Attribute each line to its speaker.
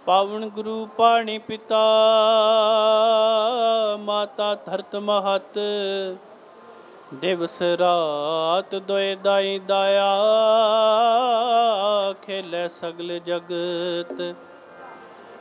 Speaker 1: ਪਾਵਨ ਗੁਰੂ ਪਾਣੀ ਪਿਤਾ ਮਾਤਾ ਧਰਤ ਮਹਤ ਦਿਵਸ ਰਾਤ ਦੋਇ ਦਾਈ ਦਾਇਆ ਖੇਲੇ ਸਗਲ ਜਗਤ।